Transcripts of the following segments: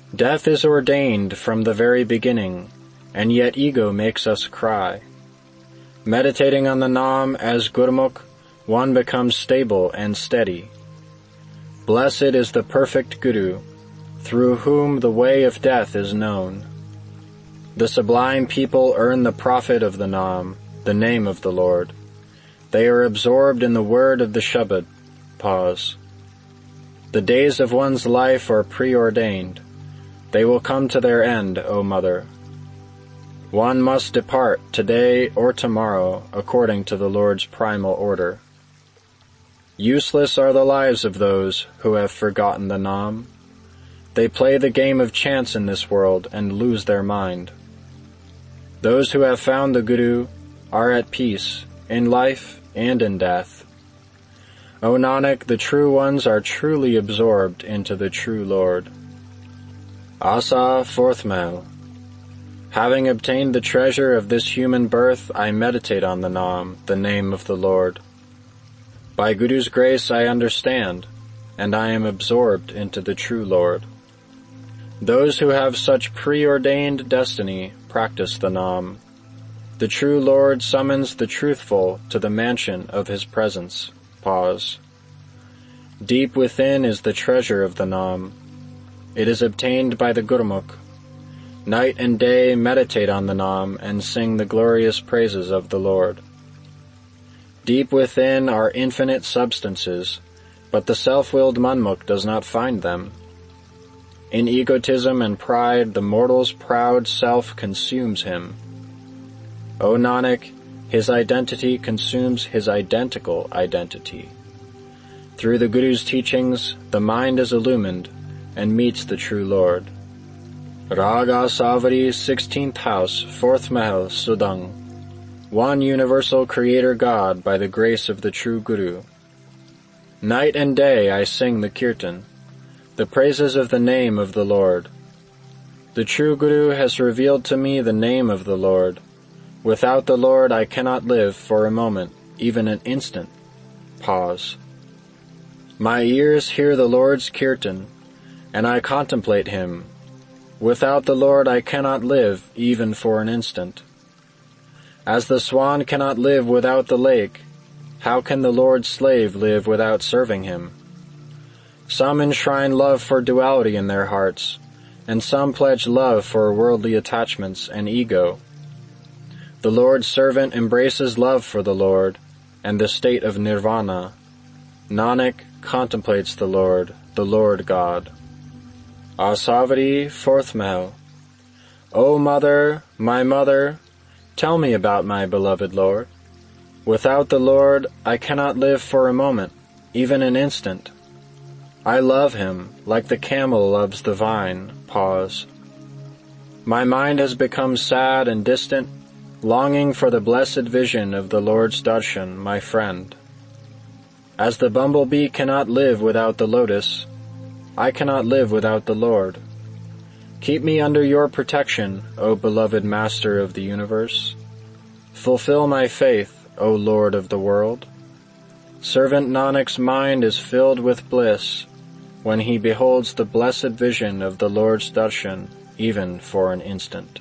Death is ordained from the very beginning, and yet ego makes us cry. Meditating on the Nam as Gurmukh, one becomes stable and steady. Blessed is the perfect Guru, through whom the way of death is known. The sublime people earn the profit of the Nam, the name of the Lord. They are absorbed in the word of the Shabad. Pause. The days of one's life are preordained. They will come to their end, O Mother. One must depart today or tomorrow according to the Lord's primal order. Useless are the lives of those who have forgotten the Nam. They play the game of chance in this world and lose their mind. Those who have found the Guru are at peace in life and in death. O Nanak, the true ones are truly absorbed into the true Lord. Asa, fourth Mahal. Having obtained the treasure of this human birth, I meditate on the Nam, the name of the Lord. By Guru's grace I understand, and I am absorbed into the true Lord. Those who have such preordained destiny practice the Nam. The true Lord summons the truthful to the mansion of his presence. Pause. Deep within is the treasure of the Nam. It is obtained by the Gurmukh. Night and day meditate on the Nam and sing the glorious praises of the Lord. Deep within are infinite substances, but the self-willed Manmukh does not find them. In egotism and pride, the mortal's proud self consumes him. O Nanak, his identity consumes his identical identity. Through the Guru's teachings, the mind is illumined and meets the true Lord. Raga Savari, 16th house, 4th Mahal, Sudang. One universal creator God by the grace of the true Guru. Night and day I sing the kirtan, the praises of the name of the Lord. The true Guru has revealed to me the name of the Lord. Without the Lord I cannot live for a moment, even an instant. Pause. My ears hear the Lord's kirtan, and I contemplate him. Without the Lord I cannot live even for an instant. As the swan cannot live without the lake, how can the Lord's slave live without serving him? Some enshrine love for duality in their hearts, and some pledge love for worldly attachments and ego. The Lord's servant embraces love for the Lord and the state of nirvana. Nanak contemplates the Lord God. Asavari, 4th Mahal. O Mother, my Mother, tell me about my beloved Lord. Without the Lord, I cannot live for a moment, even an instant. I love him like the camel loves the vine. Pause. My mind has become sad and distant, longing for the blessed vision of the Lord's darshan, my friend. As the bumblebee cannot live without the lotus, I cannot live without the Lord. Keep me under your protection, O beloved Master of the universe. Fulfill my faith, O Lord of the world. Servant Nanak's mind is filled with bliss when he beholds the blessed vision of the Lord's darshan, even for an instant.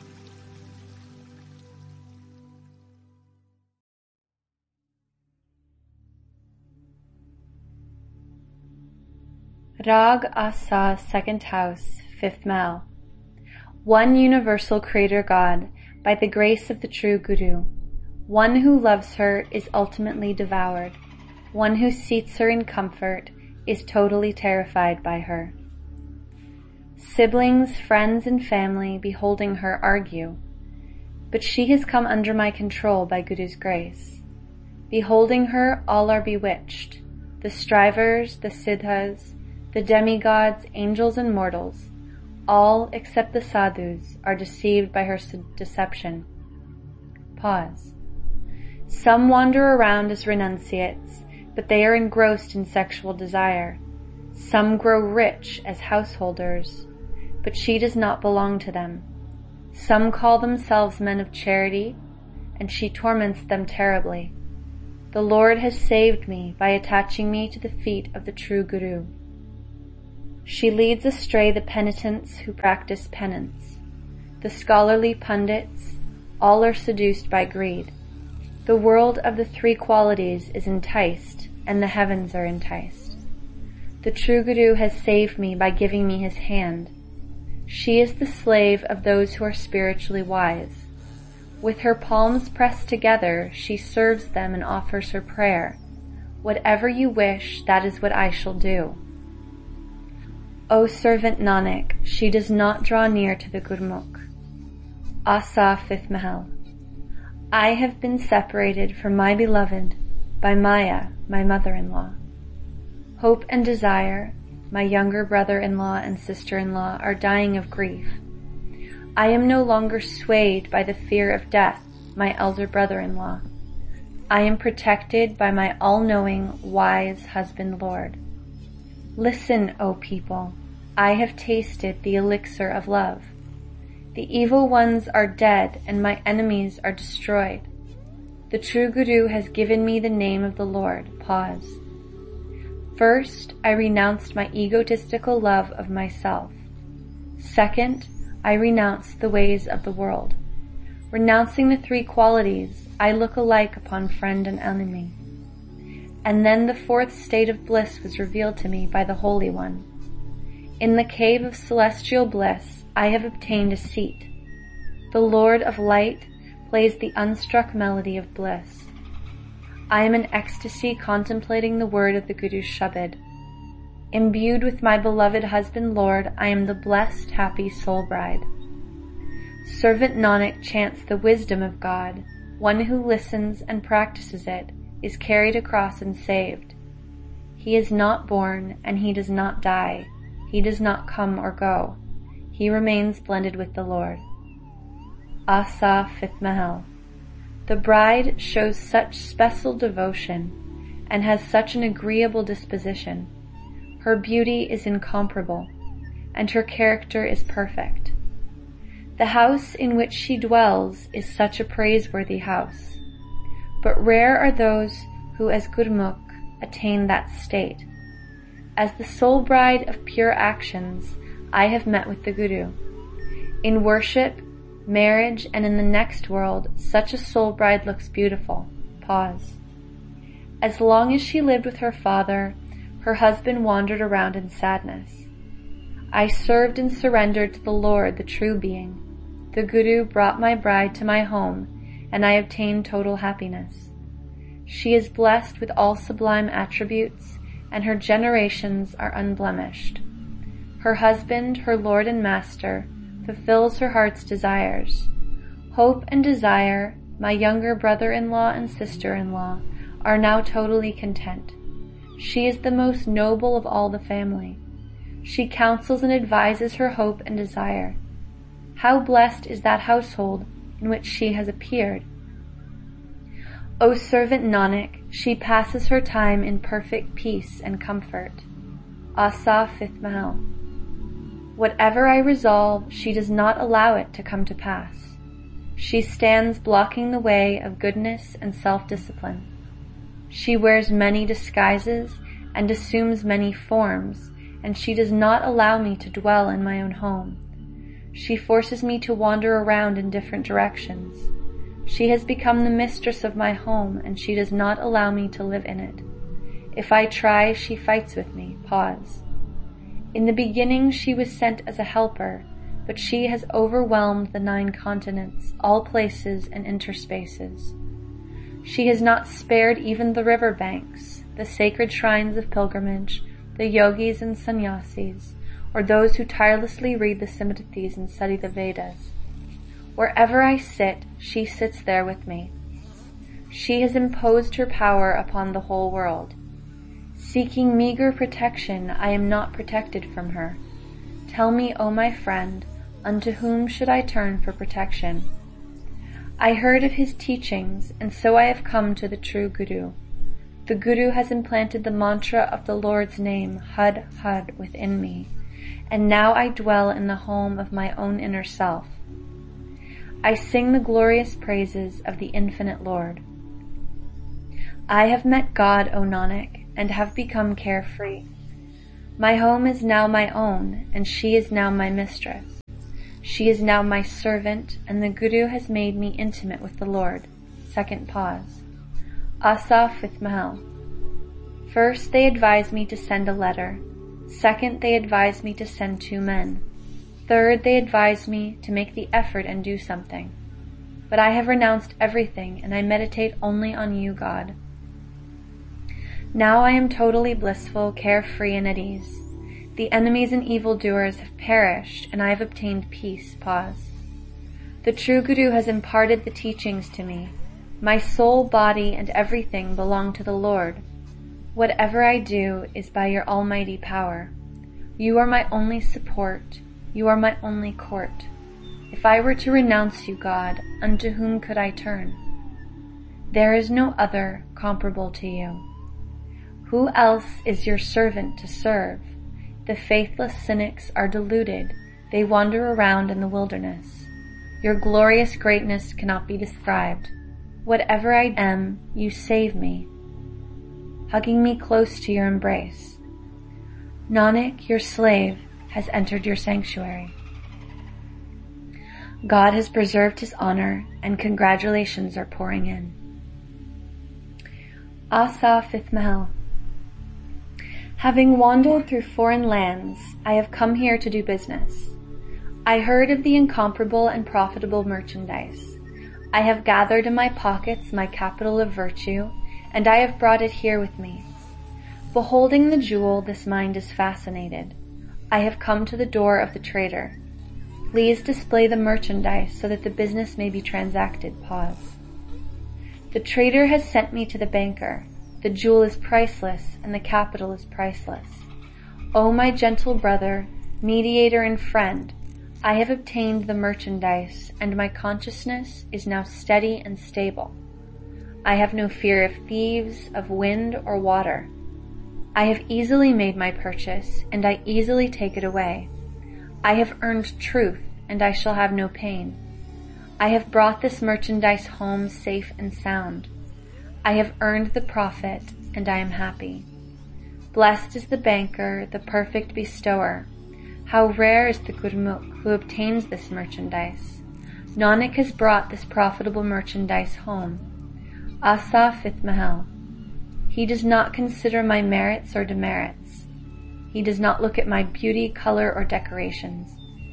Rag Asa, 2nd house, 5th Mahal. One universal creator God, by the grace of the true Guru. One who loves her is ultimately devoured. One who seats her in comfort is totally terrified by her. Siblings, friends, and family beholding her argue, but she has come under my control by Guru's grace. Beholding her, all are bewitched. The strivers, the siddhas, the demigods, angels, and mortals, all except the sadhus, are deceived by her deception. Pause. Some wander around as renunciates, but they are engrossed in sexual desire. Some grow rich as householders, but she does not belong to them. Some call themselves men of charity, and she torments them terribly. The Lord has saved me by attaching me to the feet of the true Guru. She leads astray the penitents who practice penance. The scholarly pundits, all are seduced by greed. The world of the three qualities is enticed, and the heavens are enticed. The true Guru has saved me by giving me his hand. She is the slave of those who are spiritually wise. With her palms pressed together, she serves them and offers her prayer. Whatever you wish, that is what I shall do. O servant Nanak, she does not draw near to the Gurmukh. Asa, 5th Mahal. I have been separated from my beloved by Maya, my mother-in-law. Hope and Desire, my younger brother-in-law and sister-in-law, are dying of grief. I am no longer swayed by the fear of death, my elder brother-in-law. I am protected by my all-knowing, wise husband Lord. Listen, O people, I have tasted the elixir of love. The evil ones are dead and my enemies are destroyed. The true Guru has given me the name of the Lord. Pause. First, I renounced my egotistical love of myself. Second, I renounced the ways of the world. Renouncing the three qualities, I look alike upon friend and enemy. And then the fourth state of bliss was revealed to me by the Holy One. In the cave of celestial bliss, I have obtained a seat. The Lord of Light plays the unstruck melody of bliss. I am in ecstasy contemplating the word of the Guru's Shabad. Imbued with my beloved husband Lord, I am the blessed, happy soul bride. Servant Nanak chants the wisdom of God. One who listens and practices it is carried across and saved. He is not born and he does not die. He does not come or go. He remains blended with the Lord. Asa, 5th Mahal. The bride shows such special devotion and has such an agreeable disposition. Her beauty is incomparable, and her character is perfect. The house in which she dwells is such a praiseworthy house. But rare are those who as Gurmukh attain that state. As the sole bride of pure actions, I have met with the Guru. In worship, marriage, and in the next world, such a soul bride looks beautiful. Pause. As long as she lived with her father, her husband wandered around in sadness. I served and surrendered to the Lord, the true being. The Guru brought my bride to my home, and I obtained total happiness. She is blessed with all sublime attributes, and her generations are unblemished. Her husband, her Lord and Master, fulfills her heart's desires. Hope and Desire, my younger brother-in-law and sister-in-law, are now totally content. She is the most noble of all the family. She counsels and advises her Hope and Desire. How blessed is that household in which she has appeared. O servant Nanak, she passes her time in perfect peace and comfort. Asa, 5th Mahal. Whatever I resolve, she does not allow it to come to pass. She stands blocking the way of goodness and self-discipline. She wears many disguises and assumes many forms, and she does not allow me to dwell in my own home. She forces me to wander around in different directions. She has become the mistress of my home, and she does not allow me to live in it. If I try, she fights with me. Pause. In the beginning she was sent as a helper, but she has overwhelmed the 9 continents, all places and interspaces. She has not spared even the river banks, the sacred shrines of pilgrimage, the yogis and sannyasis, or those who tirelessly read the Simritis and study the Vedas. Wherever I sit, she sits there with me. She has imposed her power upon the whole world. Seeking meager protection, I am not protected from her. Tell me, O my friend, unto whom should I turn for protection? I heard of his teachings, and so I have come to the true Guru. The Guru has implanted the mantra of the Lord's name, Had Had, within me, and now I dwell in the home of my own inner self. I sing the glorious praises of the infinite Lord. I have met God, O Nanak, and have become carefree. My home is now my own, and she is now my mistress. She is now my servant, and the Guru has made me intimate with the Lord. Second pause. Asa Fifth Mahal. First, they advised me to send a letter. Second, they advised me to send 2 men. Third, they advised me to make the effort and do something. But I have renounced everything, and I meditate only on you, God. Now I am totally blissful, carefree, and at ease. The enemies and evildoers have perished, and I have obtained peace. Pause. The true Guru has imparted the teachings to me. My soul, body, and everything belong to the Lord. Whatever I do is by your almighty power. You are my only support. You are my only court. If I were to renounce you, God, unto whom could I turn? There is no other comparable to you. Who else is your servant to serve? The faithless cynics are deluded. They wander around in the wilderness. Your glorious greatness cannot be described. Whatever I am, you save me, hugging me close to your embrace. Nanak, your slave, has entered your sanctuary. God has preserved his honor, and congratulations are pouring in. Asa Fifth Mahal. Having wandered through foreign lands, I have come here to do business. I heard of the incomparable and profitable merchandise. I have gathered in my pockets my capital of virtue, and I have brought it here with me. Beholding the jewel, this mind is fascinated. I have come to the door of the trader. Please display the merchandise so that the business may be transacted. Pause. The trader has sent me to the banker. The jewel is priceless, and the capital is priceless. O my gentle brother, mediator and friend, I have obtained the merchandise, and my consciousness is now steady and stable. I have no fear of thieves, of wind or water. I have easily made my purchase, and I easily take it away. I have earned truth, and I shall have no pain. I have brought this merchandise home safe and sound. I have earned the profit, and I am happy. Blessed is the banker, the perfect bestower. How rare is the Gurmukh who obtains this merchandise. Nanak has brought this profitable merchandise home. Asa Fifth Mahal. He does not consider my merits or demerits. He does not look at my beauty, color, or decorations.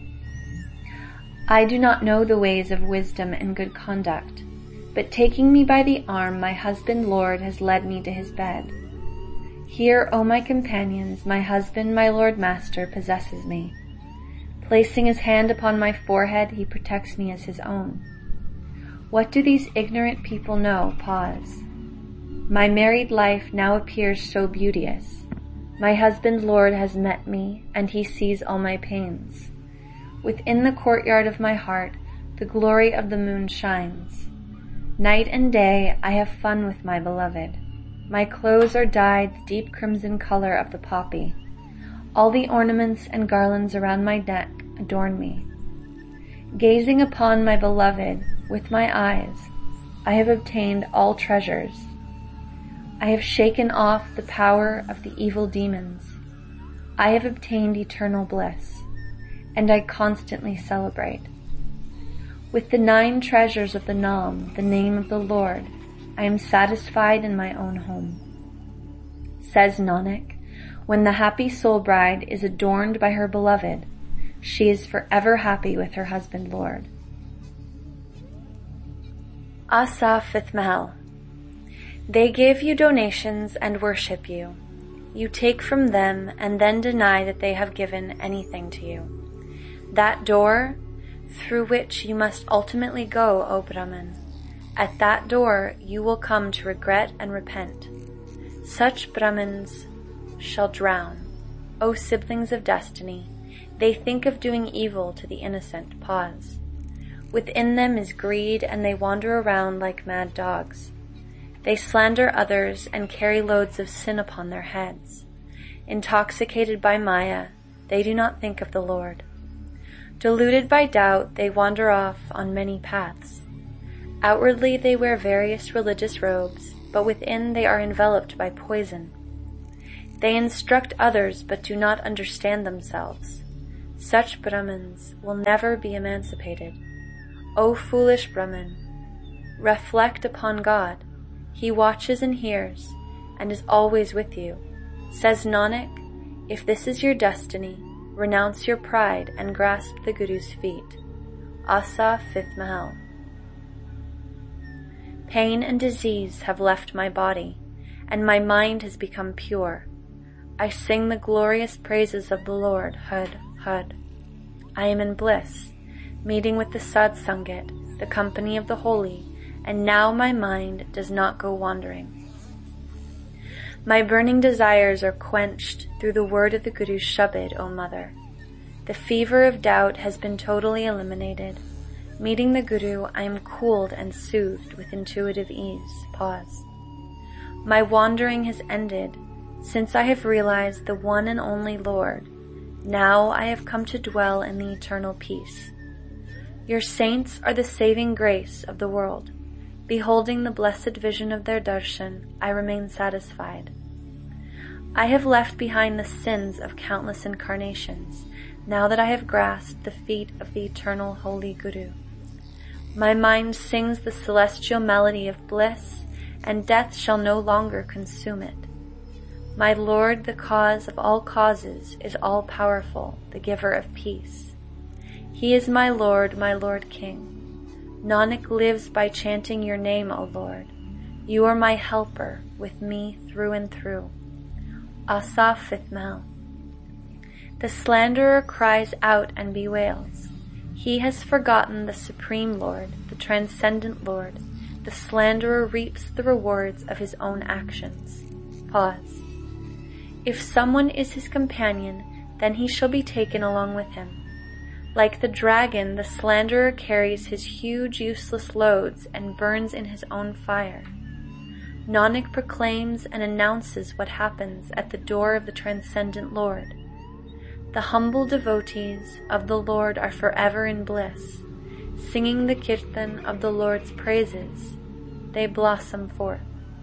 I do not know the ways of wisdom and good conduct, but taking me by the arm, my husband Lord has led me to his bed. Here, O my companions, my husband, my Lord Master, possesses me. Placing his hand upon my forehead, he protects me as his own. What do these ignorant people know? Pause. My married life now appears so beauteous. My husband Lord has met me, and he sees all my pains. Within the courtyard of my heart, the glory of the moon shines. Night and day I have fun with my beloved. My clothes are dyed the deep crimson color of the poppy. All the ornaments and garlands around my neck adorn me. Gazing upon my beloved with my eyes, I have obtained all treasures. I have shaken off the power of the evil demons. I have obtained eternal bliss, and I constantly celebrate. With the 9 treasures of the Nam, the name of the Lord, I am satisfied in my own home. Says Nanak, when the happy soul bride is adorned by her beloved, she is forever happy with her husband Lord. Asa Fifth Mahal. They give you donations and worship you. You take from them and then deny that they have given anything to you. That door through which you must ultimately go, O Brahman. At that door you will come to regret and repent. Such Brahmins shall drown. O siblings of destiny, they think of doing evil to the innocent. Pause. Within them is greed, and they wander around like mad dogs. They slander others and carry loads of sin upon their heads. Intoxicated by Maya, they do not think of the Lord. Deluded by doubt, they wander off on many paths. Outwardly they wear various religious robes, but within they are enveloped by poison. They instruct others but do not understand themselves. Such Brahmins will never be emancipated. O foolish Brahmin, reflect upon God. He watches and hears, and is always with you. Says Nanak, if this is your destiny, renounce your pride and grasp the Guru's feet. Asa, 5th Mahal. Pain and disease have left my body, and my mind has become pure. I sing the glorious praises of the Lord, Hud, Hud. I am in bliss, meeting with the Sadsangat, the company of the holy, and now my mind does not go wandering. My burning desires are quenched through the word of the Guru's Shabad, O Mother. The fever of doubt has been totally eliminated. Meeting the Guru, I am cooled and soothed with intuitive ease. Pause. My wandering has ended, since I have realized the one and only Lord. Now I have come to dwell in the eternal peace. Your saints are the saving grace of the world. Beholding the blessed vision of their darshan, I remain satisfied. I have left behind the sins of countless incarnations, now that I have grasped the feet of the eternal holy Guru. My mind sings the celestial melody of bliss, and death shall no longer consume it. My Lord, the cause of all causes, is all-powerful, the giver of peace. He is my Lord King. Nanak lives by chanting your name, O Lord. You are my helper, with me through and through. Asa, 5th Mahal. The slanderer cries out and bewails. He has forgotten the Supreme Lord, the Transcendent Lord. The slanderer reaps the rewards of his own actions. Pause. If someone is his companion, then he shall be taken along with him. Like the dragon, the slanderer carries his huge useless loads and burns in his own fire. Nanak proclaims and announces what happens at the door of the Transcendent Lord. The humble devotees of the Lord are forever in bliss. Singing the kirtan of the Lord's praises, they blossom forth.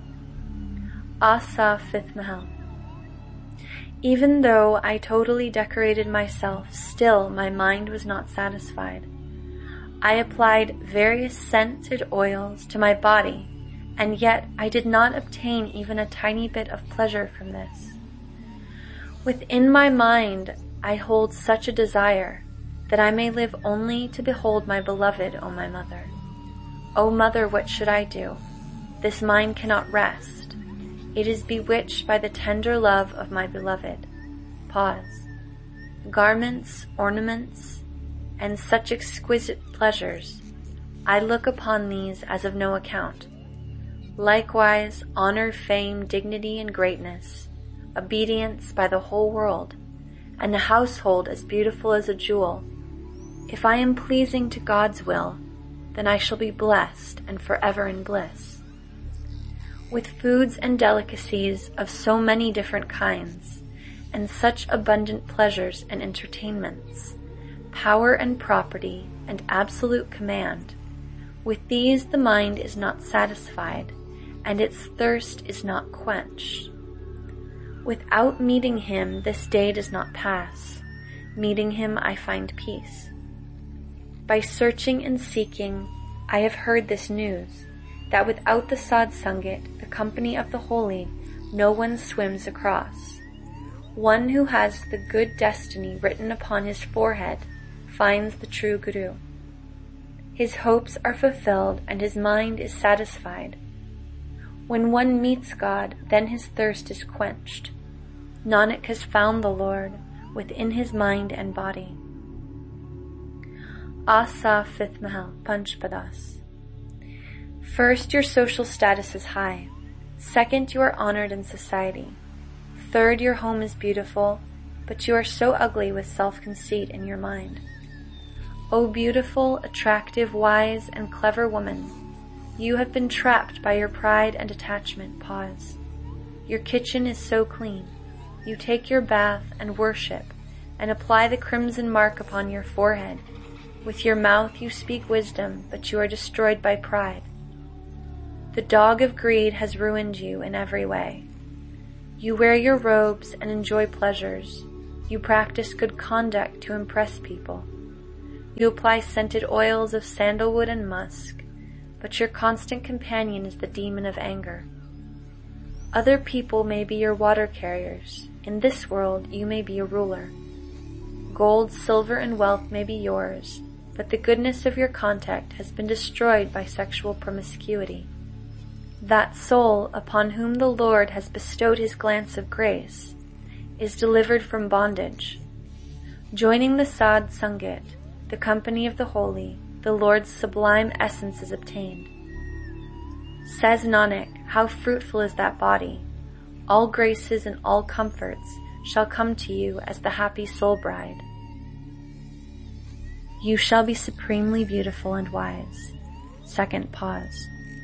Asa, 5th Mahal. Even though I totally decorated myself, still my mind was not satisfied. I applied various scented oils to my body, and yet I did not obtain even a tiny bit of pleasure from this. Within my mind I hold such a desire that I may live only to behold my beloved, O my mother. O mother, what should I do? This mind cannot rest. It is bewitched by the tender love of my beloved. Pause. Garments, ornaments, and such exquisite pleasures, I look upon these as of no account. Likewise, honor, fame, dignity, and greatness, obedience by the whole world, and a household as beautiful as a jewel. If I am pleasing to God's will, then I shall be blessed and forever in bliss. With foods and delicacies of so many different kinds, and such abundant pleasures and entertainments, power and property and absolute command, with these the mind is not satisfied, and its thirst is not quenched. Without meeting him, this day does not pass. Meeting him, I find peace. By searching and seeking, I have heard this news, that without the Sadsangat, the company of the holy, no one swims across. One who has the good destiny written upon his forehead finds the true Guru. His hopes are fulfilled and his mind is satisfied. When one meets God, then his thirst is quenched. Nanak has found the Lord within his mind and body. Asa, 5th Mahal, Panchpadas. First, your social status is high. Second, you are honored in society. Third, your home is beautiful, but you are so ugly with self-conceit in your mind. O beautiful, attractive, wise, and clever woman, you have been trapped by your pride and attachment. Pause. Your kitchen is so clean. You take your bath and worship, and apply the crimson mark upon your forehead. With your mouth you speak wisdom, but you are destroyed by pride. The dog of greed has ruined you in every way. You wear your robes and enjoy pleasures. You practice good conduct to impress people. You apply scented oils of sandalwood and musk, but your constant companion is the demon of anger. Other people may be your water carriers. In this world you may be a ruler. Gold, silver, and wealth may be yours, but the goodness of your contact has been destroyed by sexual promiscuity. That soul upon whom the Lord has bestowed his glance of grace is delivered from bondage. Joining the Sadh Sangat, the company of the holy, the Lord's sublime essence is obtained. Says Nanak, how fruitful is that body! All graces and all comforts shall come to you as the happy soul bride. You shall be supremely beautiful and wise. Second pause.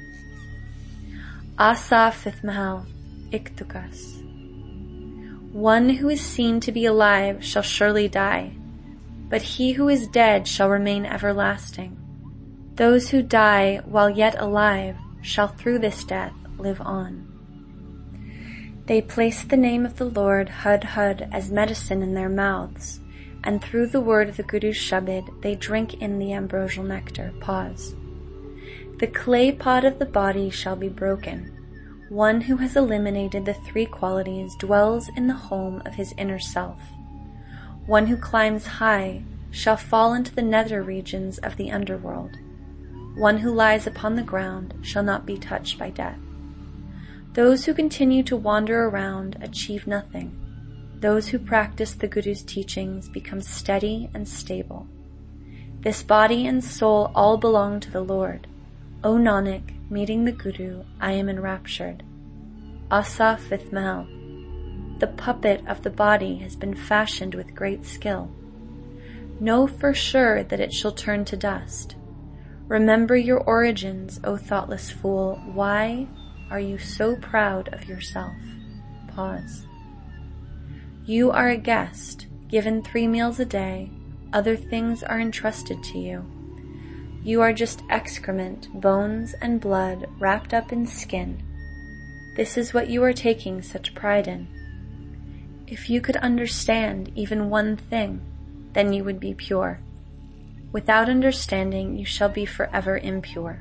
Asa fifth Mahal, Iktukas. One who is seen to be alive shall surely die, but he who is dead shall remain everlasting. Those who die while yet alive shall through this death live on. They place the name of the Lord Hud Hud as medicine in their mouths, and through the word of the Guru's Shabad they drink in the ambrosial nectar. Pause. The clay pot of the body shall be broken. One who has eliminated the three qualities dwells in the home of his inner self. One who climbs high shall fall into the nether regions of the underworld. One who lies upon the ground shall not be touched by death. Those who continue to wander around achieve nothing. Those who practice the Guru's teachings become steady and stable. This body and soul all belong to the Lord. O Nanak, meeting the Guru, I am enraptured. Asa fifth Mahal. The puppet of the body has been fashioned with great skill. Know for sure that it shall turn to dust. Remember your origins, O thoughtless fool. Why are you so proud of yourself? Pause. You are a guest, given 3 meals a day. Other things are entrusted to you. You are just excrement, bones, and blood wrapped up in skin. This is what you are taking such pride in. If you could understand even one thing, then you would be pure. Without understanding, you shall be forever impure.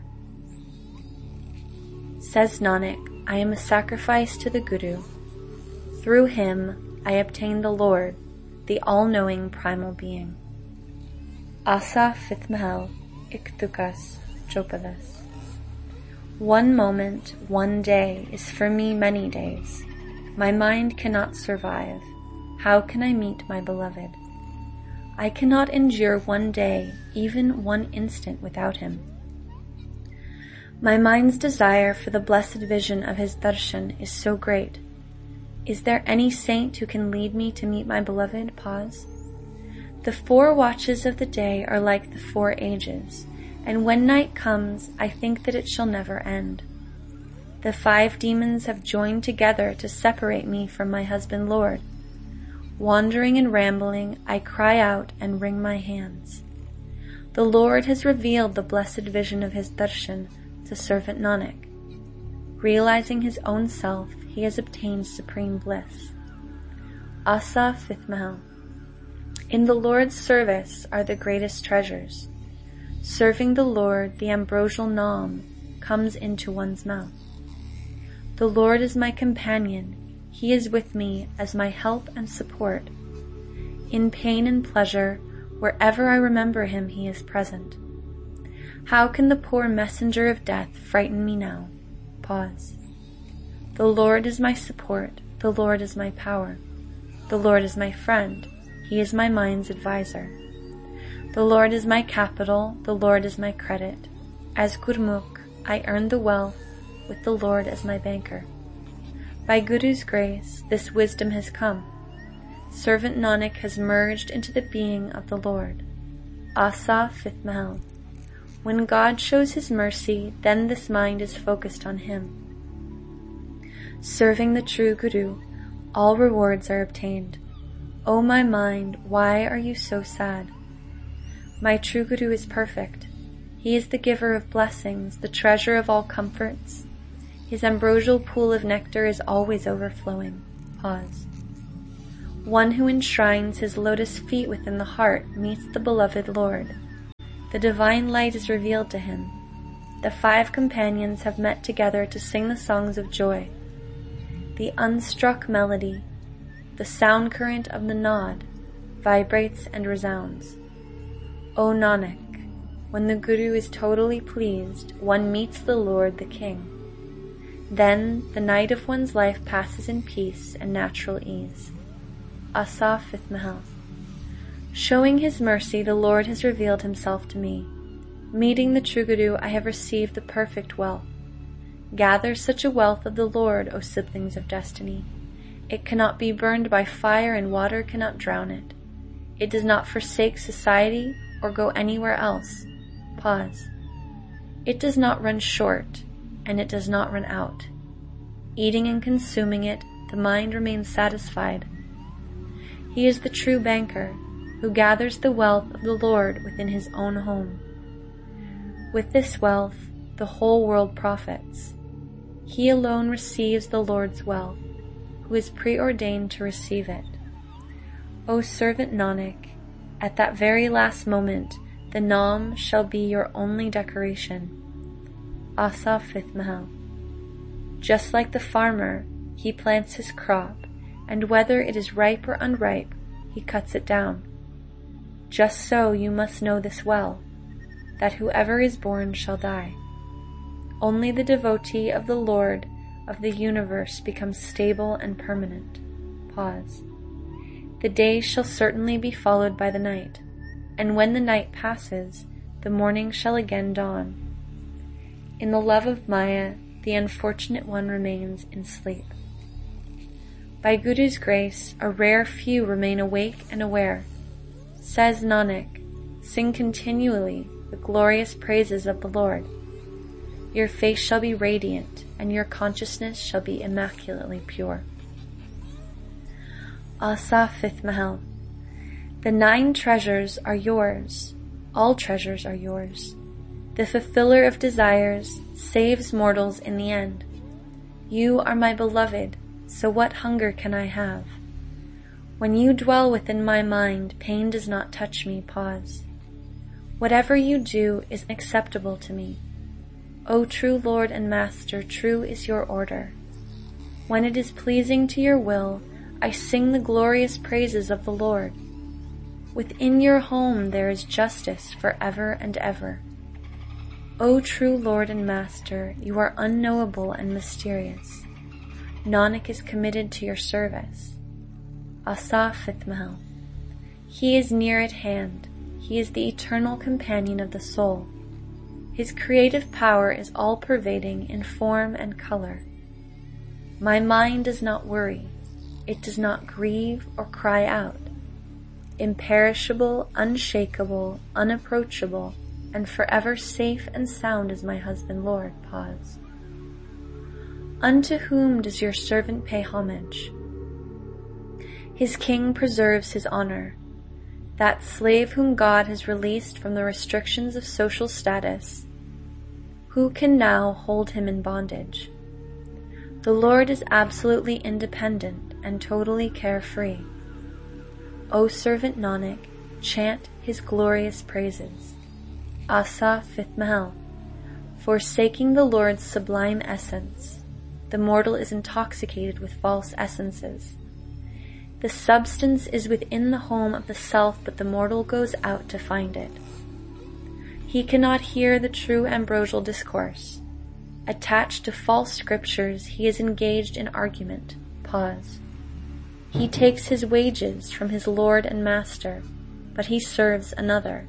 Says Nanak, I am a sacrifice to the Guru. Through him, I obtain the Lord, the all-knowing primal being. Asa fifth Mahal, Iktukas Chopadas. One moment, one day is for me many days. My mind cannot survive. How can I meet my beloved? I cannot endure one day, even one instant without him. My mind's desire for the blessed vision of his darshan is so great. Is there any saint who can lead me to meet my beloved? Pause. The 4 watches of the day are like the 4 ages, and when night comes, I think that it shall never end. The 5 demons have joined together to separate me from my husband Lord. Wandering and rambling, I cry out and wring my hands. The Lord has revealed the blessed vision of his darshan to servant Nanak. Realizing his own self, he has obtained supreme bliss. Asa fifth Mahal. In the Lord's service are the greatest treasures. Serving the Lord, the ambrosial Nam comes into one's mouth. The Lord is my companion. He is with me as my help and support. In pain and pleasure, wherever I remember him, he is present. How can the poor messenger of death frighten me now? Pause. The Lord is my support. The Lord is my power. The Lord is my friend. He is my mind's advisor. The Lord is my capital. The Lord is my credit. As Gurmukh, I earn the wealth with the Lord as my banker. By Guru's grace, this wisdom has come. Servant Nanak has merged into the being of the Lord. Asa fifth Mahal. When God shows his mercy, then this mind is focused on him. Serving the true Guru, all rewards are obtained. O my mind, why are you so sad? My true Guru is perfect. He is the giver of blessings, the treasure of all comforts. His ambrosial pool of nectar is always overflowing. Pause. One who enshrines his lotus feet within the heart meets the beloved Lord. The divine light is revealed to him. The 5 companions have met together to sing the songs of joy. The unstruck melody, the sound current of the Naad, vibrates and resounds. O Nanak, when the Guru is totally pleased, one meets the Lord the King. Then the night of one's life passes in peace and natural ease. Asa 5th Mahal. Showing his mercy, the Lord has revealed himself to me. Meeting the true Guru, I have received the perfect wealth. Gather such a wealth of the Lord, O siblings of destiny. It cannot be burned by fire, and water cannot drown it. It does not forsake society or go anywhere else. Pause. It does not run short, and it does not run out. Eating and consuming it, the mind remains satisfied. He is the true banker, who gathers the wealth of the Lord within his own home. With this wealth, the whole world profits. He alone receives the Lord's wealth, who is preordained to receive it. O servant Nanak, at that very last moment, the Naam shall be your only decoration. Asa 5th Mahal. Just like the farmer, he plants his crop, and whether it is ripe or unripe, he cuts it down. Just so you must know this well, that whoever is born shall die. Only the devotee of the Lord of the universe becomes stable and permanent. Pause. The day shall certainly be followed by the night, and when the night passes, the morning shall again dawn. In the love of Maya, the unfortunate one remains in sleep. By Guru's grace, a rare few remain awake and aware. Says Nanak, sing continually the glorious praises of the Lord. Your face shall be radiant, and your consciousness shall be immaculately pure. Asa 5th Mahal. The 9 treasures are yours. All treasures are yours. The fulfiller of desires saves mortals in the end. You are my beloved, so what hunger can I have? When you dwell within my mind, pain does not touch me. Pause. Whatever you do is acceptable to me. O true Lord and Master, true is your order. When it is pleasing to your will, I sing the glorious praises of the Lord. Within your home there is justice forever and ever. O true Lord and Master, you are unknowable and mysterious. Nanak is committed to your service. Asa 5th Mahal. He is near at hand. He is the eternal companion of the soul. His creative power is all-pervading in form and color. My mind does not worry. It does not grieve or cry out. Imperishable, unshakable, unapproachable, and forever safe and sound is my husband Lord. Pause. Unto whom does your servant pay homage? His king preserves his honor. That slave whom God has released from the restrictions of social status, who can now hold him in bondage? The Lord is absolutely independent and totally carefree. O servant Nanak, chant his glorious praises. Asa 5th Mahal. Forsaking the Lord's sublime essence, the mortal is intoxicated with false essences. The substance is within the home of the self, but the mortal goes out to find it. He cannot hear the true ambrosial discourse. Attached to false scriptures, he is engaged in argument. Pause. He takes his wages from his Lord and Master, but he serves another.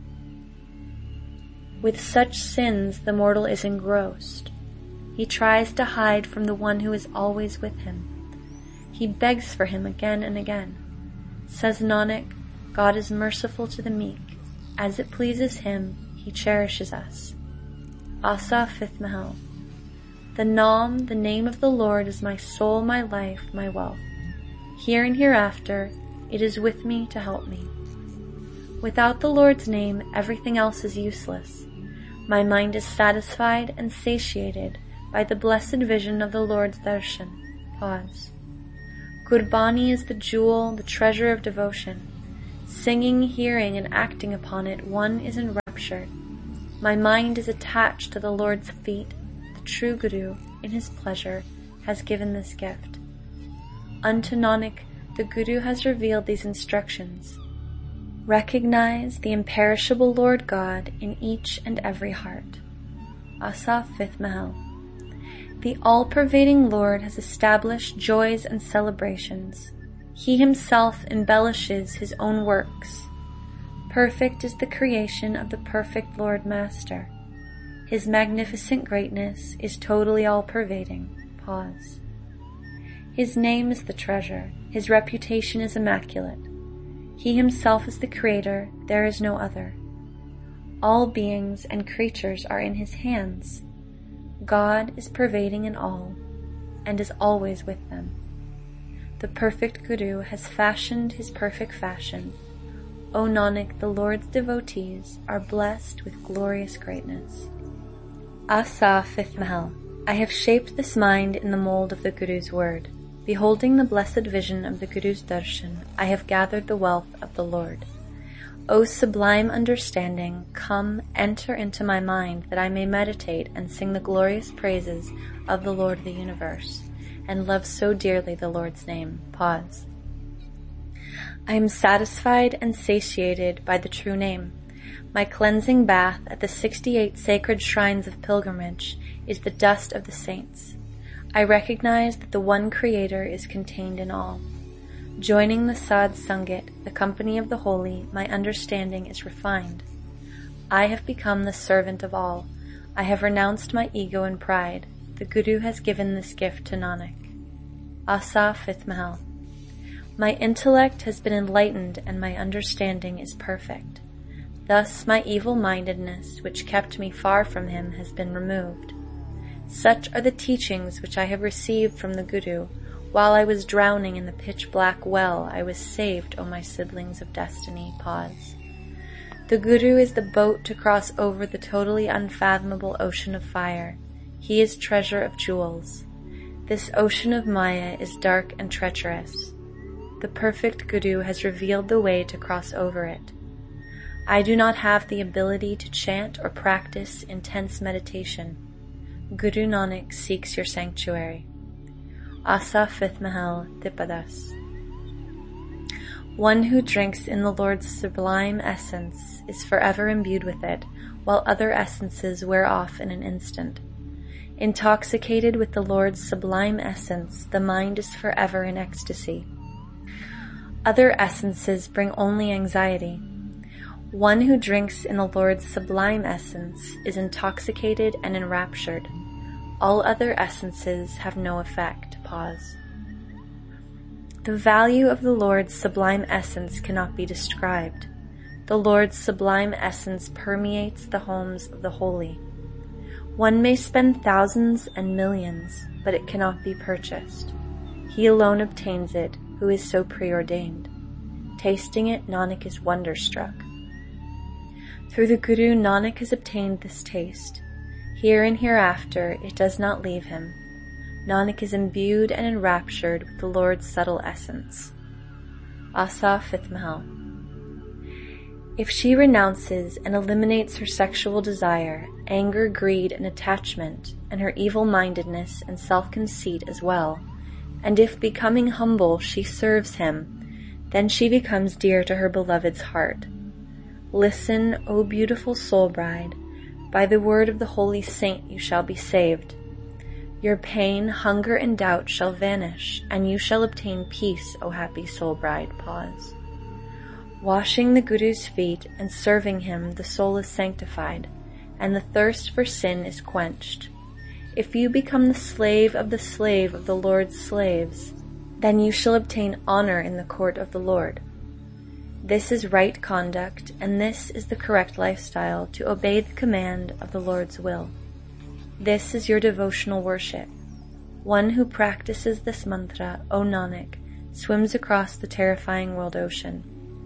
With such sins the mortal is engrossed. He tries to hide from the one who is always with him. He begs for him again and again. Says Nanak, God is merciful to the meek. As it pleases him, he cherishes us. Asa 5th Mahal. The Naam, the name of the Lord, is my soul, my life, my wealth. Here and hereafter, it is with me to help me. Without the Lord's name, everything else is useless. My mind is satisfied and satiated by the blessed vision of the Lord's darshan. Pause. Gurbani is the jewel, the treasure of devotion. Singing, hearing, and acting upon it, one is enraptured. My mind is attached to the Lord's feet. The true Guru, in his pleasure, has given this gift. Unto Nanak, the Guru has revealed these instructions. Recognize the imperishable Lord God in each and every heart. Asa 5th Mahal. The all-pervading Lord has established joys and celebrations. He himself embellishes his own works. Perfect is the creation of the perfect Lord Master. His magnificent greatness is totally all-pervading. Pause. His name is the treasure. His reputation is immaculate. He himself is the creator. There is no other. All beings and creatures are in his hands. God is pervading in all, and is always with them. The perfect Guru has fashioned his perfect fashion. O Nanak, the Lord's devotees are blessed with glorious greatness. Asa 5th Mahal. I have shaped this mind in the mold of the Guru's word. Beholding the blessed vision of the Guru's darshan, I have gathered the wealth of the Lord. O sublime understanding, come, enter into my mind, that I may meditate and sing the glorious praises of the Lord of the universe, and love so dearly the Lord's name. Pause. I am satisfied and satiated by the true name. My cleansing bath at the 68 sacred shrines of pilgrimage is the dust of the saints. I recognize that the one Creator is contained in all. Joining the Sadh Sangat, the company of the holy, my understanding is refined. I have become the servant of all. I have renounced my ego and pride. The Guru has given this gift to Nanak. Asa 5th Mahal. My intellect has been enlightened and my understanding is perfect. Thus my evil-mindedness, which kept me far from him, has been removed. Such are the teachings which I have received from the Guru. While I was drowning in the pitch-black well, I was saved, O my siblings of destiny. Pause. The Guru is the boat to cross over the totally unfathomable ocean of fire. He is treasure of jewels. This ocean of Maya is dark and treacherous. The perfect Guru has revealed the way to cross over it. I do not have the ability to chant or practice intense meditation. Guru Nanak seeks your sanctuary. Asa 5th Mahal, Dipadas. One who drinks in the Lord's sublime essence is forever imbued with it, while other essences wear off in an instant. Intoxicated with the Lord's sublime essence, the mind is forever in ecstasy. Other essences bring only anxiety. One who drinks in the Lord's sublime essence is intoxicated and enraptured. All other essences have no effect. Pause. The value of the Lord's sublime essence cannot be described. The Lord's sublime essence permeates the homes of the holy. One may spend thousands and millions, but it cannot be purchased. He alone obtains it, who is so preordained. Tasting it, Nanak is wonderstruck. Through the Guru, Nanak has obtained this taste. Here and hereafter, it does not leave him. Nanak is imbued and enraptured with the Lord's subtle essence. Asa 5th Mahal. If she renounces and eliminates her sexual desire, anger, greed, and attachment, and her evil-mindedness and self-conceit as well, and if becoming humble she serves him, then she becomes dear to her beloved's heart. Listen, O beautiful soul bride, by the word of the holy saint you shall be saved. Your pain, hunger, and doubt shall vanish, and you shall obtain peace, O happy soul bride. Pause. Washing the Guru's feet and serving him, the soul is sanctified, and the thirst for sin is quenched. If you become the slave of the Lord's slaves, then you shall obtain honor in the court of the Lord. This is right conduct, and this is the correct lifestyle, to obey the command of the Lord's will. This is your devotional worship. One who practices this mantra, O Nanak, swims across the terrifying world ocean.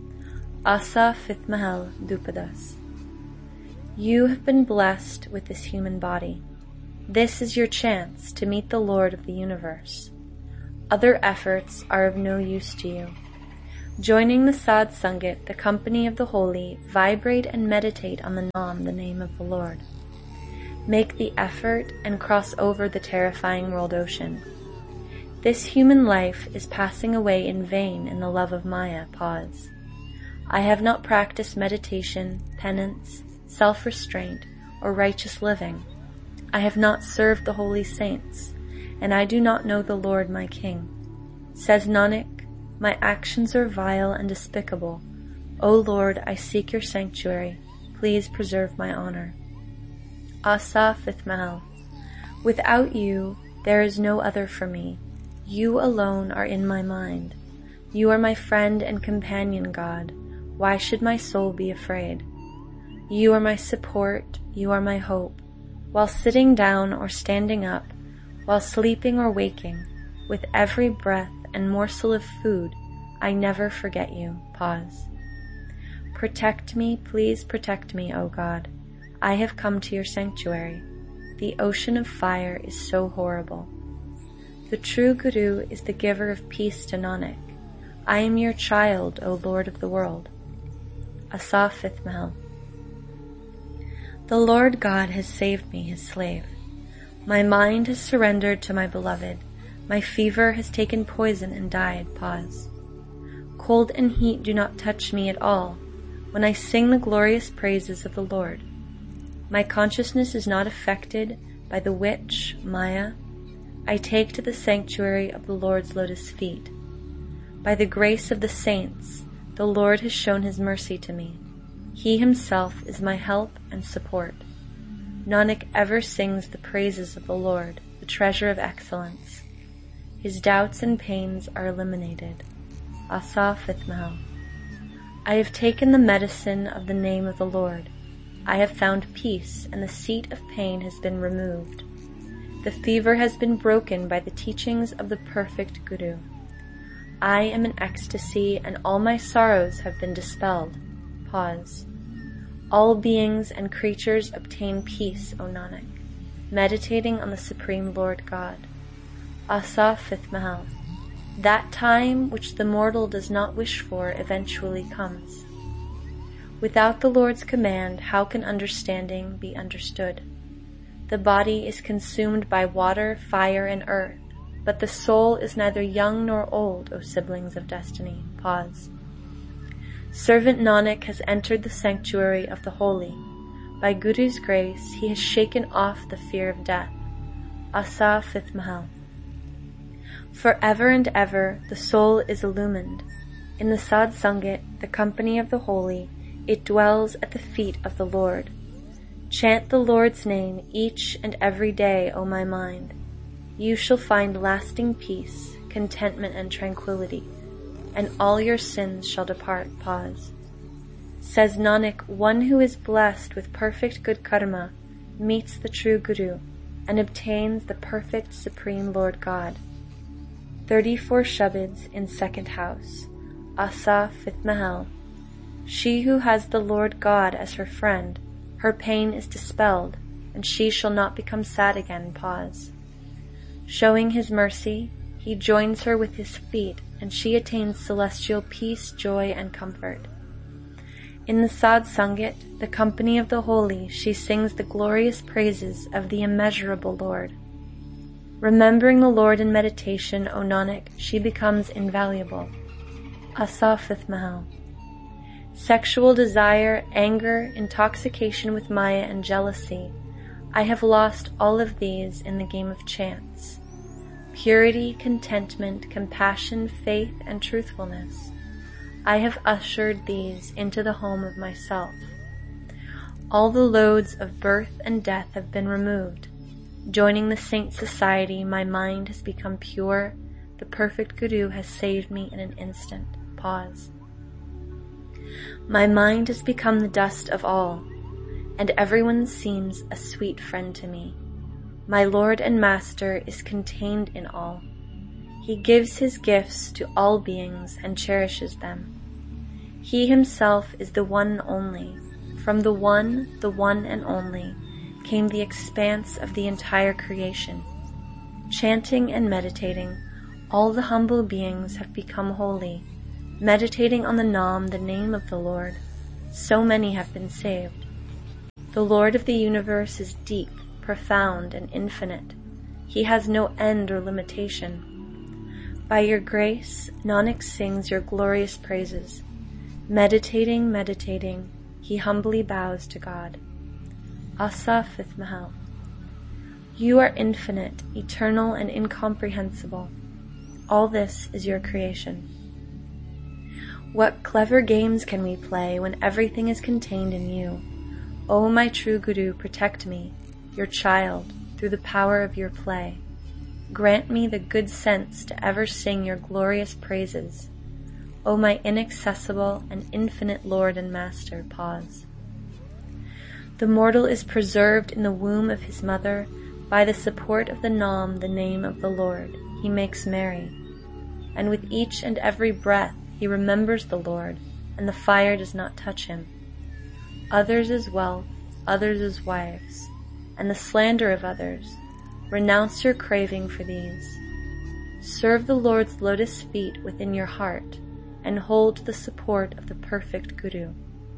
Asa 5th Mahal, Dupadas. You have been blessed with this human body. This is your chance to meet the Lord of the universe. Other efforts are of no use to you. Joining the Sadh Sangat, the company of the holy, vibrate and meditate on the Nam, the name of the Lord. Make the effort and cross over the terrifying world ocean. This human life is passing away in vain in the love of Maya. Pause. I have not practiced meditation, penance, self-restraint, or righteous living. I have not served the holy saints, and I do not know the Lord my King. Says Nanak, my actions are vile and despicable. O Lord, I seek your sanctuary. Please preserve my honor. Asa, 5th Mahal. Without you, there is no other for me. You alone are in my mind. You are my friend and companion, God. Why should my soul be afraid? You are my support, you are my hope. While sitting down or standing up, while sleeping or waking, with every breath and morsel of food, I never forget you. Pause. Protect me, please protect me, O God. I have come to your sanctuary. The ocean of fire is so horrible. The true Guru is the giver of peace to Nanak. I am your child, O Lord of the world. Asa, 5th Mahal. The Lord God has saved me, his slave. My mind has surrendered to my beloved. My fever has taken poison and died. Pause. Cold and heat do not touch me at all when I sing the glorious praises of the Lord. My consciousness is not affected by the witch, Maya. I take to the sanctuary of the Lord's lotus feet. By the grace of the saints, the Lord has shown his mercy to me. He himself is my help and support. Nanak ever sings the praises of the Lord, the treasure of excellence. His doubts and pains are eliminated. Asa, 5th Mahal. I have taken the medicine of the name of the Lord. I have found peace, and the seat of pain has been removed. The fever has been broken by the teachings of the perfect Guru. I am in ecstasy, and all my sorrows have been dispelled. Pause. All beings and creatures obtain peace, O Nanak, meditating on the Supreme Lord God. Asa, 5th Mahal. That time which the mortal does not wish for eventually comes. Without the Lord's command, how can understanding be understood? The body is consumed by water, fire, and earth, but the soul is neither young nor old, O siblings of destiny. Pause. Servant Nanak has entered the sanctuary of the holy. By Guru's grace, he has shaken off the fear of death. Asa, 5th Mahal. Forever and ever, the soul is illumined. In the Sadh Sangat, the company of the holy, it dwells at the feet of the Lord. Chant the Lord's name each and every day, O my mind. You shall find lasting peace, contentment, and tranquility, and all your sins shall depart. Pause. Says Nanak, one who is blessed with perfect good karma meets the true Guru and obtains the perfect Supreme Lord God. 34 Shabads in 2nd house. Asa, 5th Mahal. She who has the Lord God as her friend, her pain is dispelled, and she shall not become sad again. Pause. Showing his mercy, he joins her with his feet, and she attains celestial peace, joy, and comfort. In the Sadh Sangat, the company of the holy, she sings the glorious praises of the immeasurable Lord. Remembering the Lord in meditation, O Nanak, she becomes invaluable. Asa, 5th Mahal. Sexual desire, anger, intoxication with Maya, and jealousy, I have lost all of these in the game of chance. Purity, contentment, compassion, faith, and truthfulness, I have ushered these into the home of myself. All the loads of birth and death have been removed. Joining the saint society, my mind has become pure. The perfect Guru has saved me in an instant. Pause. My mind has become the dust of all, and everyone seems a sweet friend to me. My Lord and Master is contained in all. He gives his gifts to all beings and cherishes them. He himself is the one and only. From the one and only, came the expanse of the entire creation. Chanting and meditating, All the humble beings have become holy, meditating on the Nam, the name of the Lord. So many have been saved. The Lord of the universe is deep, profound, and infinite. He has no end or limitation. By your grace, Nanak sings your glorious praises. Meditating, he humbly bows to God. Asa, 5th Mahal. You are infinite, eternal, and incomprehensible. All this is your creation. What clever games can we play when everything is contained in you? O my true Guru, protect me, your child, through the power of your play. Grant me the good sense to ever sing your glorious praises. O my inaccessible and infinite Lord and Master, pause. The mortal is preserved in the womb of his mother by the support of the Nam, the name of the Lord. He makes merry. And with each and every breath he remembers the Lord, and the fire does not touch him. Others as wealth, others as wives, and the slander of others, renounce your craving for these. Serve the Lord's lotus feet within your heart, and hold the support of the perfect Guru.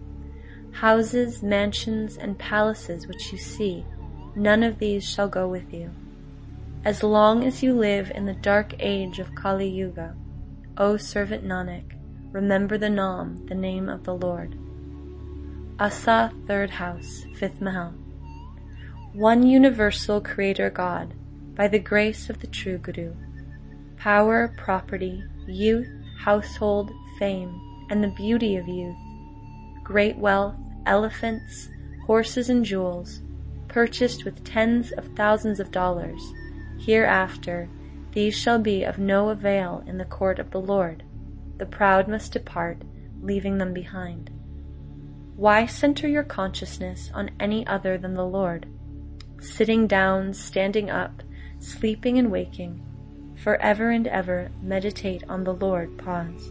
Houses, mansions, and palaces which you see, none of these shall go with you. As long as you live in the dark age of Kali Yuga, O servant Nanak, remember the Nam, the name of the Lord. Asa, 3rd House, 5th Mahal. One universal Creator God, by the grace of the true Guru. Power, property, youth, household, fame, and the beauty of youth. Great wealth, elephants, horses and jewels, purchased with tens of thousands of dollars. Hereafter, these shall be of no avail in the court of the Lord. The proud must depart, leaving them behind. Why center your consciousness on any other than the Lord? Sitting down, standing up, sleeping and waking, forever and ever meditate on the Lord, pause.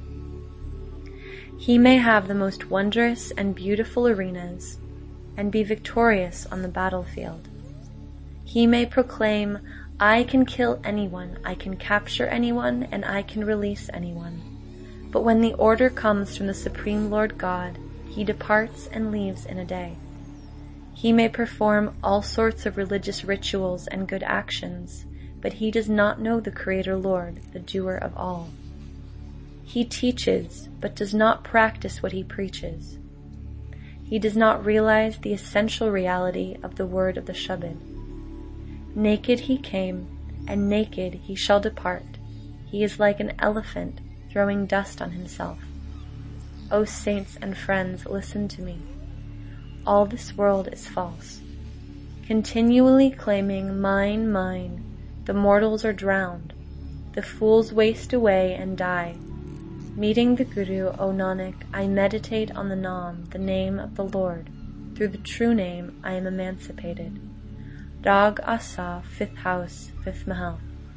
He may have the most wondrous and beautiful arenas, and be victorious on the battlefield. He may proclaim, I can kill anyone, I can capture anyone, and I can release anyone. But when the order comes from the Supreme Lord God, he departs and leaves in a day. He may perform all sorts of religious rituals and good actions, but he does not know the Creator Lord, the doer of all. He teaches, but does not practice what he preaches. He does not realize the essential reality of the word of the Shabad. Naked he came, and naked he shall depart. He is like an elephant throwing dust on himself. O saints and friends, listen to me. All this world is false. Continually claiming mine, mine, the mortals are drowned. The fools waste away and die. Meeting the Guru, O Nanak, I meditate on the Nam, the name of the Lord. Through the true name I am emancipated. Rag Asa, 5th House, 5th Mahal.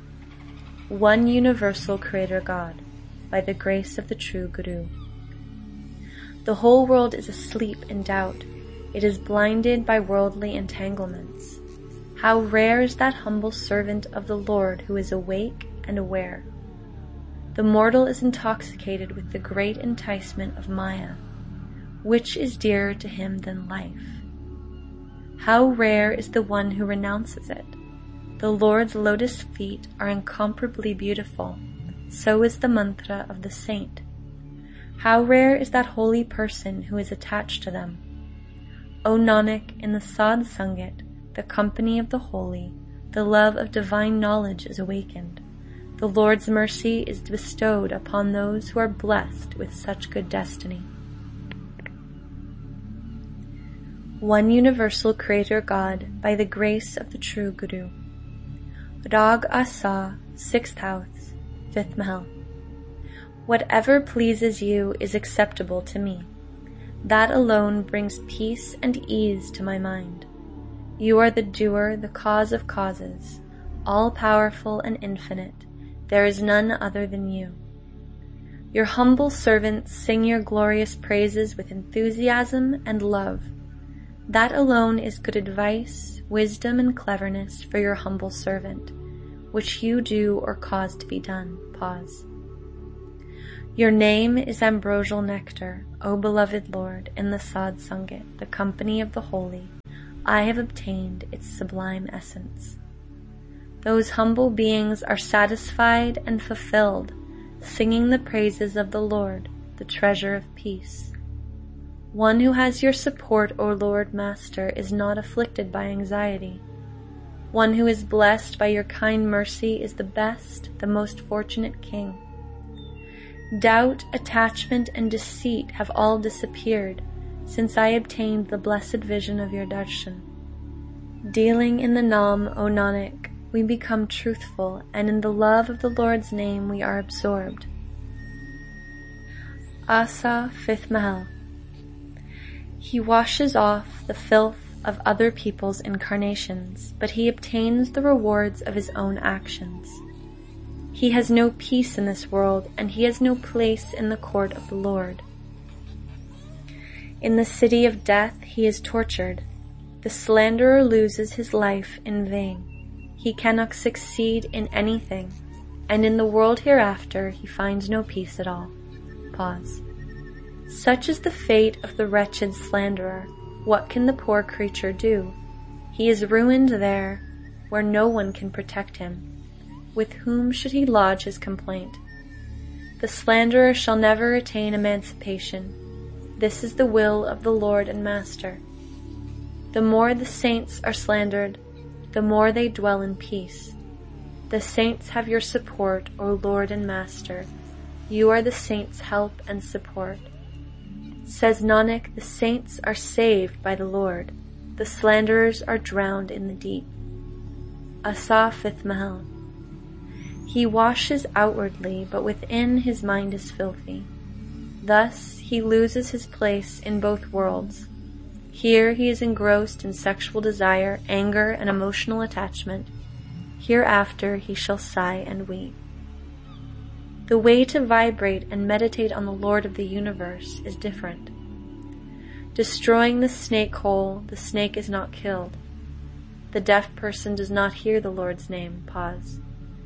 One universal Creator God, by the grace of the true Guru. The whole world is asleep in doubt. It is blinded by worldly entanglements. How rare is that humble servant of the Lord who is awake and aware. The mortal is intoxicated with the great enticement of Maya. Which is dearer to him than life? How rare is the one who renounces it. The Lord's lotus feet are incomparably beautiful. So is the mantra of the saint. How rare is that holy person who is attached to them. O Nanak, in the Sadh Sangat, the company of the holy, the love of divine knowledge is awakened. The Lord's mercy is bestowed upon those who are blessed with such good destiny. One universal Creator God, by the grace of the true Guru. Rag Asa, 6th House, 5th Mahal. Whatever pleases you is acceptable to me. That alone brings peace and ease to my mind. You are the doer, the cause of causes, all-powerful and infinite. There is none other than you. Your humble servants sing your glorious praises with enthusiasm and love. That alone is good advice, wisdom, and cleverness for your humble servant. which you do or cause to be done. Pause. Your name is ambrosial nectar, O beloved Lord, in the Sad Sangat, the company of the holy. I have obtained its sublime essence. Those humble beings are satisfied and fulfilled, singing the praises of the Lord, the treasure of peace. One who has your support, O Lord Master, is not afflicted by anxiety. One who is blessed by your kind mercy is the best, the most fortunate king. Doubt, attachment, and deceit have all disappeared since I obtained the blessed vision of your darshan. Dealing in the Nam, O Nanak, we become truthful, and in the love of the Lord's name we are absorbed. Asa, 5th Mahal. He washes off the filth of other people's incarnations, but he obtains the rewards of his own actions. He has no peace in this world, and he has no place in the court of the Lord. In the city of death he is tortured. The slanderer loses his life in vain. He cannot succeed in anything, and in the world hereafter he finds no peace at all. Pause. Such is the fate of the wretched slanderer. What can the poor creature do? He is ruined there, where no one can protect him. With whom should he lodge his complaint? The slanderer shall never attain emancipation. This is the will of the Lord and Master. The more the saints are slandered, the more they dwell in peace. The saints have your support, O Lord and Master. You are the saints' help and support. Says Nanak, the saints are saved by the Lord. The slanderers are drowned in the deep. Asa, 5th Mahal. He washes outwardly, but within his mind is filthy. Thus he loses his place in both worlds. Here he is engrossed in sexual desire, anger, and emotional attachment. Hereafter he shall sigh and weep. The way to vibrate and meditate on the Lord of the universe is different. Destroying the snake hole, the snake is not killed. The deaf person does not hear the Lord's name. Pause.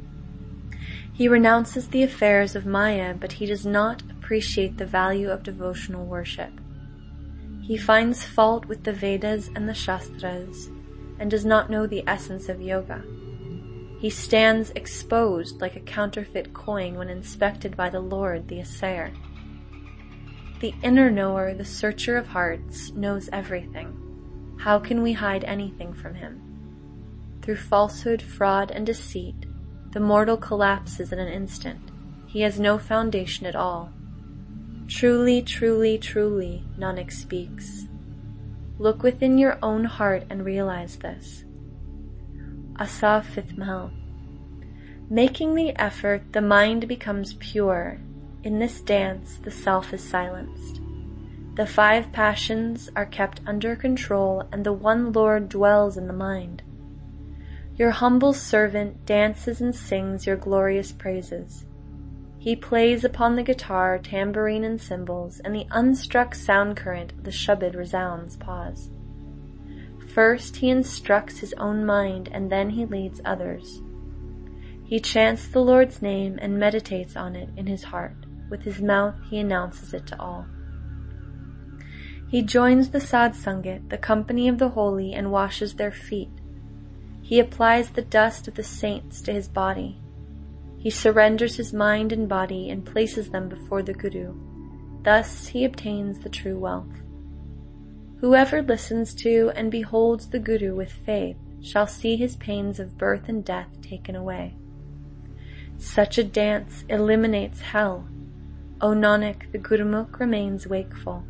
He renounces the affairs of Maya, but he does not appreciate the value of devotional worship. He finds fault with the Vedas and the Shastras, and does not know the essence of yoga. He stands exposed like a counterfeit coin when inspected by the Lord, the assayer. The inner knower, the searcher of hearts, knows everything. How can we hide anything from him? Through falsehood, fraud, and deceit, the mortal collapses in an instant. He has no foundation at all. Truly, truly, truly, Nanak speaks. Look within your own heart and realize this. Asa, 5th Mahal. Making the effort, the mind becomes pure. In this dance, the self is silenced. The 5 passions are kept under control, and the one Lord dwells in the mind. Your humble servant dances and sings your glorious praises. He plays upon the guitar, tambourine, and cymbals, and the unstruck sound current of the Shabad resounds. Pause. First he instructs his own mind, and then he leads others. He chants the Lord's name and meditates on it in his heart. With his mouth he announces it to all. He joins the Sad Sangat, the company of the holy, and washes their feet. He applies the dust of the saints to his body. He surrenders his mind and body and places them before the Guru. Thus he obtains the true wealth. Whoever listens to and beholds the Guru with faith shall see his pains of birth and death taken away. Such a dance eliminates hell. O Nanak, the Gurumukh remains wakeful.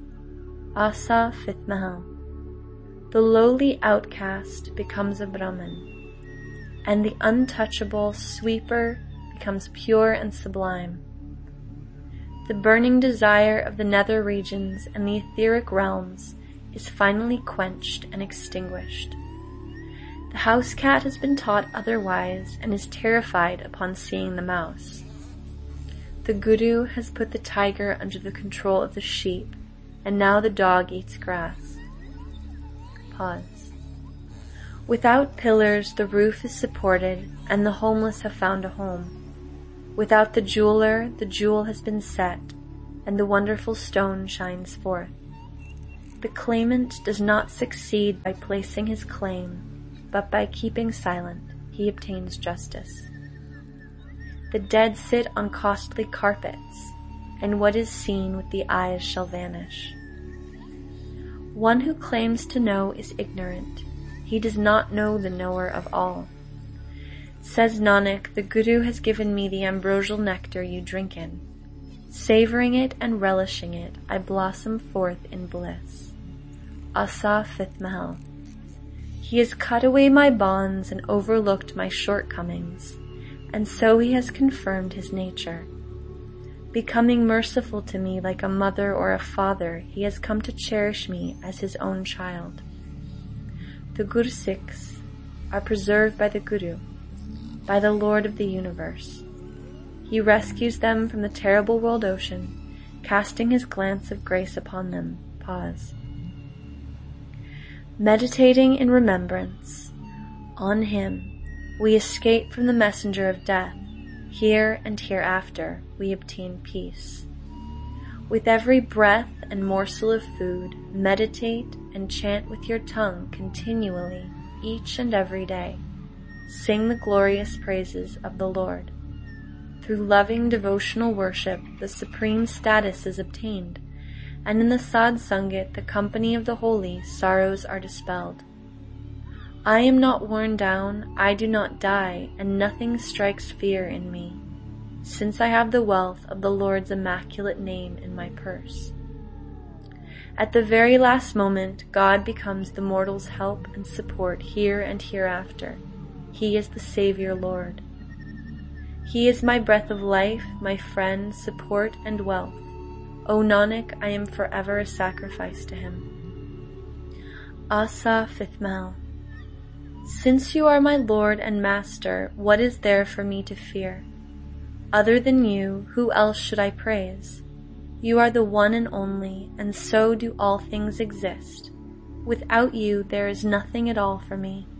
Asa, 5th Mahal. The lowly outcast becomes a Brahman, and the untouchable sweeper becomes pure and sublime. The burning desire of the nether regions and the etheric realms is finally quenched and extinguished. The house cat has been taught otherwise and is terrified upon seeing the mouse. The Guru has put the tiger under the control of the sheep, and now the dog eats grass. Pause. Without pillars, the roof is supported, and the homeless have found a home. Without the jeweler, the jewel has been set, and the wonderful stone shines forth. The claimant does not succeed by placing his claim, but by keeping silent, he obtains justice. The dead sit on costly carpets, and what is seen with the eyes shall vanish. One who claims to know is ignorant. He does not know the knower of all. Says Nanak, the Guru has given me the ambrosial nectar you drink in. Savoring it and relishing it, I blossom forth in bliss. Asa 5th Mahal. He has cut away my bonds and overlooked my shortcomings, and so he has confirmed his nature. Becoming merciful to me like a mother or a father, he has come to cherish me as his own child. The Gursikhs are preserved by the Guru, by the Lord of the universe. He rescues them from the terrible world ocean, casting his glance of grace upon them. Pause. Meditating in remembrance on him, we escape from the messenger of death. Here and hereafter we obtain peace. With every breath and morsel of food, meditate and chant with your tongue continually, each and every day. Sing the glorious praises of the Lord. Through loving devotional worship, the supreme status is obtained, and in the Sadh Sangat, the company of the holy, sorrows are dispelled. I am not worn down, I do not die, and nothing strikes fear in me, since I have the wealth of the Lord's immaculate name in my purse. At the very last moment, God becomes the mortal's help and support here and hereafter. He is the Savior Lord. He is my breath of life, my friend, support, and wealth. O Nanak, I am forever a sacrifice to him. Asa 5th Mahal. Since you are my Lord and Master, what is there for me to fear? Other than you, who else should I praise? You are the one and only, and so do all things exist. Without you, there is nothing at all for me.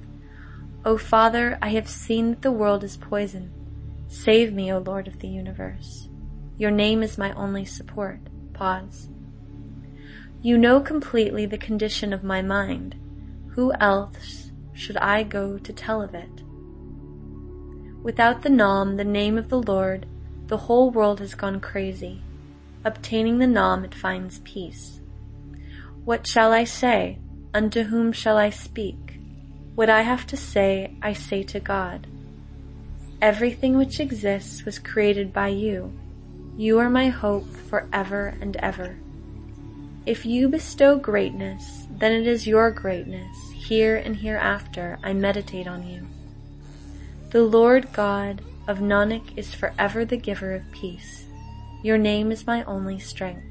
O Father, I have seen that the world is poison. Save me, O Lord of the universe. Your name is my only support. Pause. You know completely the condition of my mind. Who else should I go to tell of it? Without the Nam, the name of the Lord, the whole world has gone crazy. Obtaining the Nam, it finds peace. What shall I say? Unto whom shall I speak? What I have to say, I say to God. Everything which exists was created by you. You are my hope for ever and ever. If you bestow greatness, then it is your greatness. Here and hereafter I meditate on you. The Lord God of Nanak is forever the giver of peace. Your name is my only strength.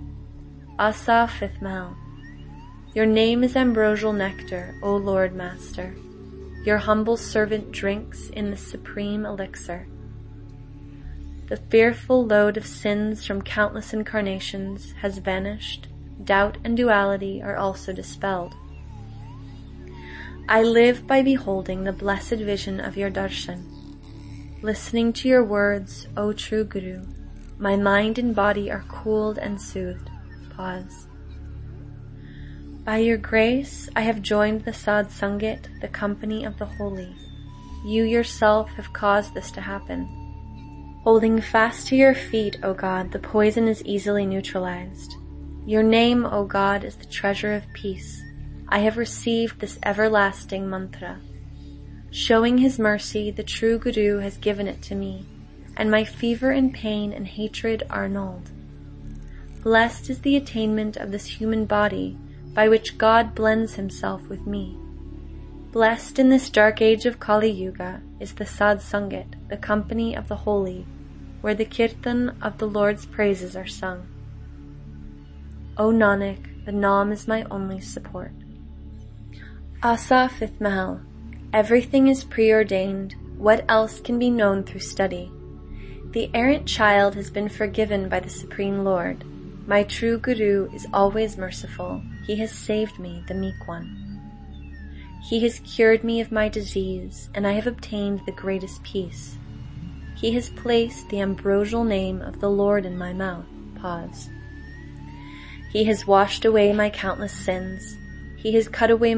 Asa 5th Mahal. Your name is ambrosial nectar, O Lord Master. Your humble servant drinks in the supreme elixir. The fearful load of sins from countless incarnations has vanished. Doubt and duality are also dispelled. I live by beholding the blessed vision of your darshan. Listening to your words, O true Guru, my mind and body are cooled and soothed. Pause. By your grace, I have joined the Sadh Sangat, the company of the holy. You yourself have caused this to happen. Holding fast to your feet, O God, the poison is easily neutralized. Your name, O God, is the treasure of peace. I have received this everlasting mantra. Showing his mercy, the true Guru has given it to me, and my fever and pain and hatred are annulled. Blessed is the attainment of this human body, by which God blends himself with me. Blessed in this dark age of Kali Yuga is the Sadh Sangat, the company of the holy, where the kirtan of the Lord's praises are sung. O Nanak, the Nam is my only support. Asa 5th Mahal. Everything is preordained. What else can be known through study? The errant child has been forgiven by the Supreme Lord. My true Guru is always merciful. He has saved me, the meek one. He has cured me of my disease, and I have obtained the greatest peace. He has placed the ambrosial name of the Lord in my mouth. Pause. He has washed away my countless sins. He has cut away